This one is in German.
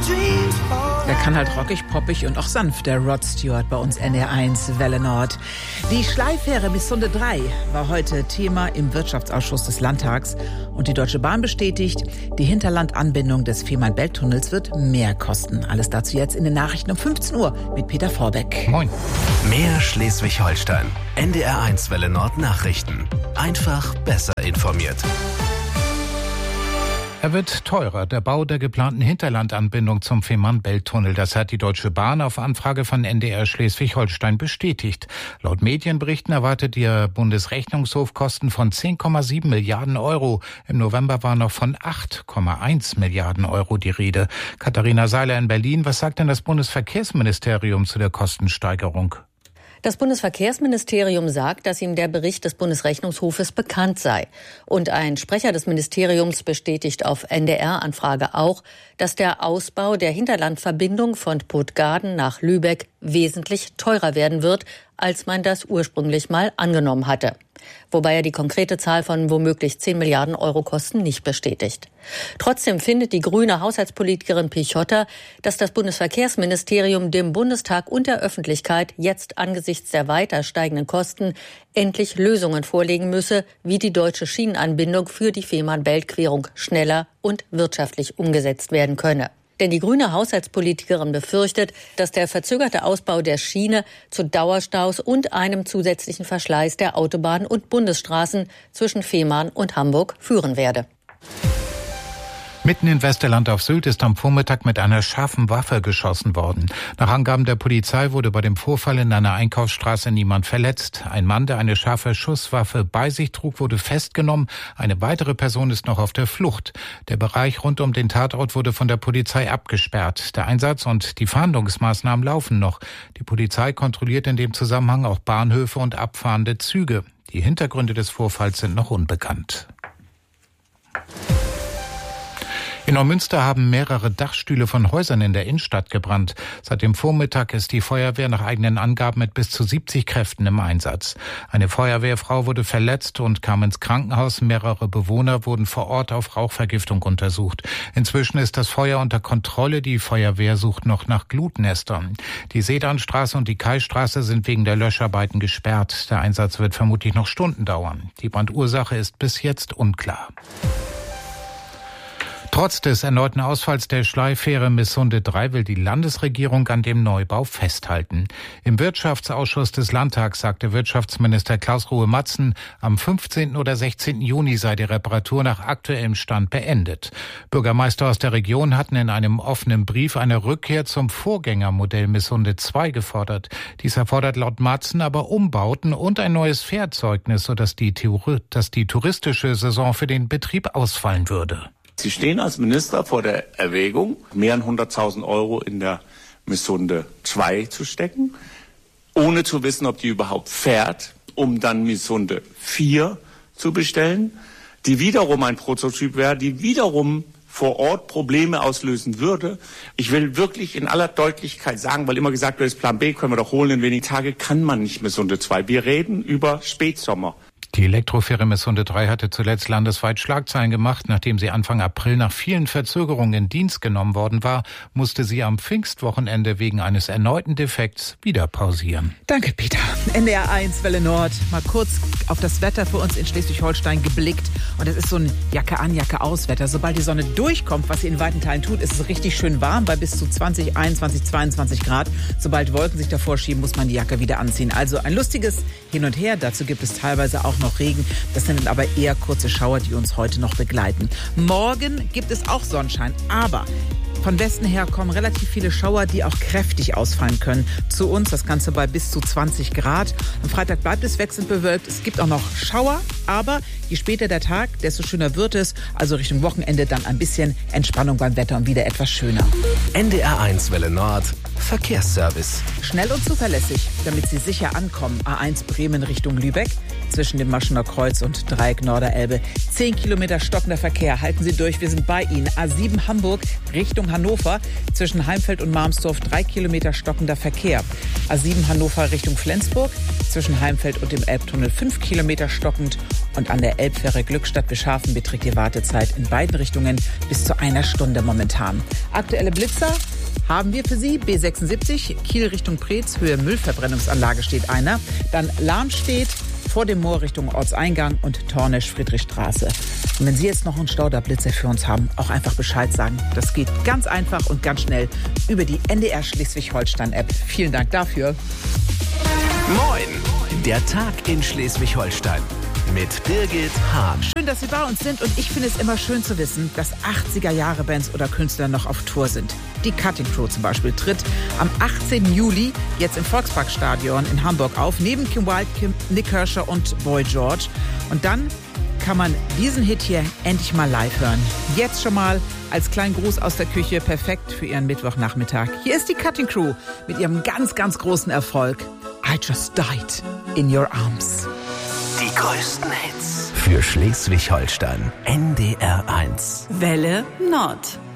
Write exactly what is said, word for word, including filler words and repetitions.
Der kann halt rockig, poppig und auch sanft, der Rod Stewart bei uns N D R eins Welle Nord. Die Schleifähre Missunde drei war heute Thema im Wirtschaftsausschuss des Landtags. Und die Deutsche Bahn bestätigt, die Hinterlandanbindung des Fehmarn-Belt-Tunnels wird mehr kosten. Alles dazu jetzt in den Nachrichten um fünfzehn Uhr mit Peter Vorbeck. Moin. Mehr Schleswig-Holstein. N D R eins Welle Nord Nachrichten. Einfach besser informiert. Er wird teurer, der Bau der geplanten Hinterlandanbindung zum Fehmarn-Belt-Tunnel. Das hat die Deutsche Bahn auf Anfrage von N D R Schleswig-Holstein bestätigt. Laut Medienberichten erwartet der Bundesrechnungshof Kosten von zehn Komma sieben Milliarden Euro. Im November war noch von acht Komma eins Milliarden Euro die Rede. Katharina Seiler in Berlin, was sagt denn das Bundesverkehrsministerium zu der Kostensteigerung? Das Bundesverkehrsministerium sagt, dass ihm der Bericht des Bundesrechnungshofes bekannt sei. Und ein Sprecher des Ministeriums bestätigt auf N D R-Anfrage auch, dass der Ausbau der Hinterlandverbindung von Puttgarden nach Lübeck wesentlich teurer werden wird, als man das ursprünglich mal angenommen hatte. Wobei er die konkrete Zahl von womöglich zehn Milliarden Euro Kosten nicht bestätigt. Trotzdem findet die grüne Haushaltspolitikerin Pichotta, dass das Bundesverkehrsministerium dem Bundestag und der Öffentlichkeit jetzt angesichts der weiter steigenden Kosten endlich Lösungen vorlegen müsse, wie die deutsche Schienenanbindung für die Fehmarn-Belt-Querung schneller und wirtschaftlich umgesetzt werden könne. Denn die grüne Haushaltspolitikerin befürchtet, dass der verzögerte Ausbau der Schiene zu Dauerstaus und einem zusätzlichen Verschleiß der Autobahnen und Bundesstraßen zwischen Fehmarn und Hamburg führen werde. Mitten in Westerland auf Sylt ist am Vormittag mit einer scharfen Waffe geschossen worden. Nach Angaben der Polizei wurde bei dem Vorfall in einer Einkaufsstraße niemand verletzt. Ein Mann, der eine scharfe Schusswaffe bei sich trug, wurde festgenommen. Eine weitere Person ist noch auf der Flucht. Der Bereich rund um den Tatort wurde von der Polizei abgesperrt. Der Einsatz und die Fahndungsmaßnahmen laufen noch. Die Polizei kontrolliert in dem Zusammenhang auch Bahnhöfe und abfahrende Züge. Die Hintergründe des Vorfalls sind noch unbekannt. In Neumünster haben mehrere Dachstühle von Häusern in der Innenstadt gebrannt. Seit dem Vormittag ist die Feuerwehr nach eigenen Angaben mit bis zu siebzig Kräften im Einsatz. Eine Feuerwehrfrau wurde verletzt und kam ins Krankenhaus. Mehrere Bewohner wurden vor Ort auf Rauchvergiftung untersucht. Inzwischen ist das Feuer unter Kontrolle. Die Feuerwehr sucht noch nach Glutnestern. Die Sedanstraße und die Kaistraße sind wegen der Löscharbeiten gesperrt. Der Einsatz wird vermutlich noch Stunden dauern. Die Brandursache ist bis jetzt unklar. Trotz des erneuten Ausfalls der Schleifähre Missunde drei will die Landesregierung an dem Neubau festhalten. Im Wirtschaftsausschuss des Landtags sagte Wirtschaftsminister Klaus-Ruhe Matzen, am fünfzehnten oder sechzehnten Juni sei die Reparatur nach aktuellem Stand beendet. Bürgermeister aus der Region hatten in einem offenen Brief eine Rückkehr zum Vorgängermodell Missunde zwei gefordert. Dies erfordert laut Matzen aber Umbauten und ein neues Fährzeugnis, sodass die, dass die touristische Saison für den Betrieb ausfallen würde. Sie stehen als Minister vor der Erwägung, mehr als hunderttausend Euro in der Missunde zwei zu stecken, ohne zu wissen, ob die überhaupt fährt, um dann Missunde vier zu bestellen, die wiederum ein Prototyp wäre, die wiederum vor Ort Probleme auslösen würde. Ich will wirklich in aller Deutlichkeit sagen, weil immer gesagt wird, das Plan B können wir doch holen, in wenigen Tagen kann man nicht Missunde zwei. Wir reden über Spätsommer. Die Elektrofähre Missunde drei hatte zuletzt landesweit Schlagzeilen gemacht. Nachdem sie Anfang April nach vielen Verzögerungen in Dienst genommen worden war, musste sie am Pfingstwochenende wegen eines erneuten Defekts wieder pausieren. Danke, Peter. N D R eins Welle Nord. Mal kurz auf das Wetter für uns in Schleswig-Holstein geblickt. Und es ist so ein Jacke an, Jacke aus Wetter. Sobald die Sonne durchkommt, was sie in weiten Teilen tut, ist es richtig schön warm bei bis zu zwanzig, einundzwanzig, zweiundzwanzig Grad. Sobald Wolken sich davor schieben, muss man die Jacke wieder anziehen. Also ein lustiges Hin und Her. Dazu gibt es teilweise auch noch noch Regen. Das sind aber eher kurze Schauer, die uns heute noch begleiten. Morgen gibt es auch Sonnenschein, aber von Westen her kommen relativ viele Schauer, die auch kräftig ausfallen können zu uns. Das Ganze bei bis zu zwanzig Grad. Am Freitag bleibt es wechselnd bewölkt. Es gibt auch noch Schauer, aber je später der Tag, desto schöner wird es. Also Richtung Wochenende dann ein bisschen Entspannung beim Wetter und wieder etwas schöner. N D R eins Welle Nord, Verkehrsservice. Schnell und zuverlässig, damit Sie sicher ankommen. A eins Bremen Richtung Lübeck. zwischen dem Maschener Kreuz und Dreieck Norderelbe. Zehn Kilometer stockender Verkehr. Halten Sie durch, wir sind bei Ihnen. A sieben Hamburg Richtung Hannover. Zwischen Heimfeld und Marmsdorf drei Kilometer stockender Verkehr. A sieben Hannover Richtung Flensburg. Zwischen Heimfeld und dem Elbtunnel fünf Kilometer stockend. Und an der Elbfähre Glückstadt-Beschafen beträgt die Wartezeit in beiden Richtungen bis zu einer Stunde momentan. Aktuelle Blitzer haben wir für Sie. B sechsundsiebzig, Kiel Richtung Preetz, Höhe Müllverbrennungsanlage steht einer. Dann Lahm steht vor dem Moor Richtung Ortseingang und Tornisch-Friedrichstraße. Und wenn Sie jetzt noch einen Stauderblitzer für uns haben, auch einfach Bescheid sagen. Das geht ganz einfach und ganz schnell über die N D R Schleswig-Holstein-App. Vielen Dank dafür. Moin, der Tag in Schleswig-Holstein mit Birgit Hahn. Schön, dass Sie bei uns sind, und ich finde es immer schön zu wissen, dass achtziger-Jahre-Bands oder Künstler noch auf Tour sind. Die Cutting Crew zum Beispiel tritt am achtzehnten Juli jetzt im Volksparkstadion in Hamburg auf, neben Kim Wilde, Kim, Nick Kershaw und Boy George. Und dann kann man diesen Hit hier endlich mal live hören. Jetzt schon mal als kleinen Gruß aus der Küche, perfekt für Ihren Mittwochnachmittag. Hier ist die Cutting Crew mit ihrem ganz, ganz großen Erfolg. I Just Died in Your Arms. Die größten Hits für Schleswig-Holstein. N D R eins. Welle Nord.